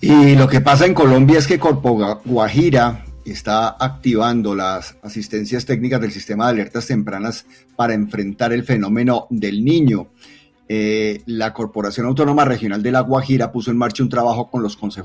Y lo que pasa en Colombia es que Corpo Guajira está activando las asistencias técnicas del sistema de alertas tempranas para enfrentar el fenómeno del Niño. La Corporación Autónoma Regional de La Guajira puso en marcha un trabajo con los consejos